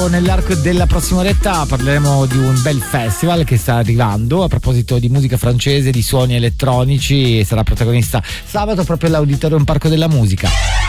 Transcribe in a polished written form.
adesso nell'arco della prossima oretta parleremo di un bel festival che sta arrivando a proposito di musica francese, di suoni elettronici, e sarà protagonista sabato proprio all'Auditorium Parco della Musica.